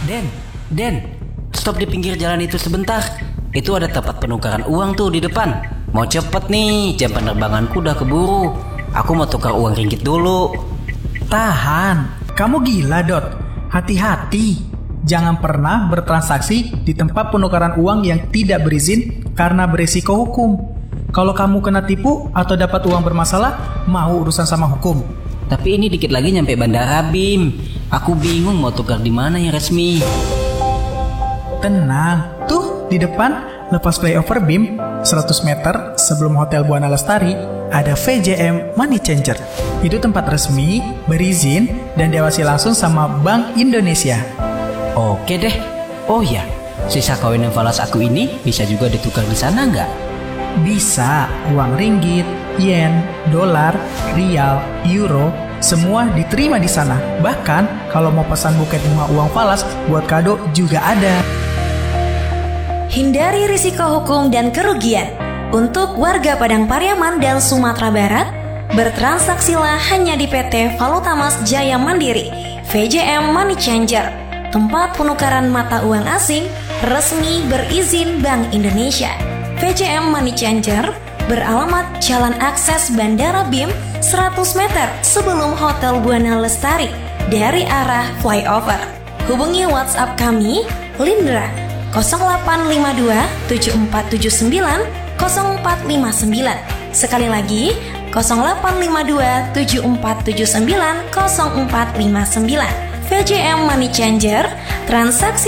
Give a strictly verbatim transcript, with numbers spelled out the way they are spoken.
Den, Den, stop di pinggir jalan itu sebentar. Itu ada tempat penukaran uang tuh di depan. Mau cepet nih, jam penerbanganku udah keburu. Aku mau tukar uang ringgit dulu. Tahan, kamu gila Dot. Hati-hati, jangan pernah bertransaksi di tempat penukaran uang yang tidak berizin karena berisiko hukum. Kalau kamu kena tipu atau dapat uang bermasalah, mau urusan sama hukum. Tapi ini dikit lagi nyampe Bandara Bim. Aku bingung mau tukar di mana yang resmi. Tenang, tuh di depan lepas flyover Bim seratus meter sebelum Hotel Buana Lestari ada V J M Money Changer. Itu tempat resmi, berizin, dan diawasi langsung sama Bank Indonesia. Oke deh. Oh ya, sisa koin yang falas aku ini bisa juga ditukar di sana nggak? Bisa, uang ringgit, yen, dolar, rial, euro, semua diterima di sana. Bahkan kalau mau pesan buket bunga uang falas buat kado juga ada. Hindari risiko hukum dan kerugian. Untuk warga Padang Pariaman dan Sumatera Barat, bertransaksilah hanya di P T Valutamas Jaya Mandiri, V J M Money Changer, tempat penukaran mata uang asing resmi berizin Bank Indonesia. V J M Money Changer beralamat Jalan Akses Bandara Bim seratus meter sebelum Hotel Buana Lestari dari arah flyover. Hubungi WhatsApp kami, Lindra, nol delapan lima dua tujuh empat tujuh sembilan nol empat lima sembilan. Sekali lagi, nol delapan lima dua tujuh empat tujuh sembilan nol empat lima sembilan. V J M Money Changer, transaksi